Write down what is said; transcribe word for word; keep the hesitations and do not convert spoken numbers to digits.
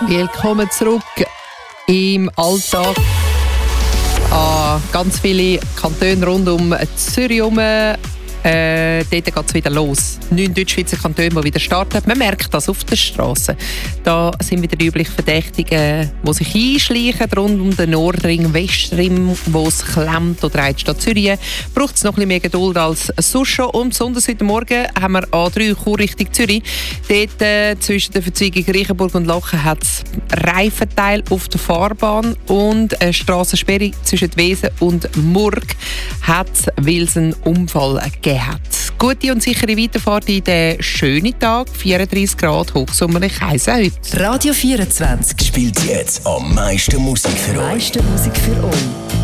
Willkommen zurück im Alltag. An ganz viele Kantone rund um Zürich herum. Äh, dort geht es wieder los. Neun Deutschschweizer Kantone, die wieder starten. Man merkt das auf der Straße. Da sind wieder die üblichen Verdächtigen, die sich einschleichen rund um den Nordring, Westring, wo es klemmt oder in die Stadt Zürich. Braucht es noch ein bisschen mehr Geduld als sonst schon. Und besonders heute Morgen haben wir A drei Chur Richtung Zürich. Dort äh, zwischen der Verzweigung Reichenburg und Lachen hat es Reifenteil auf der Fahrbahn und eine Strassensperre zwischen Wesen und Murg hat es, weil es einen Unfall gegeben hat. Gute und sichere Weiterfahrt in den schönen Tag, vierunddreissig Grad, hochsommerlich heiß heute. Radio vierundzwanzig spielt jetzt am meisten Musik für euch. Am meisten Musik für euch.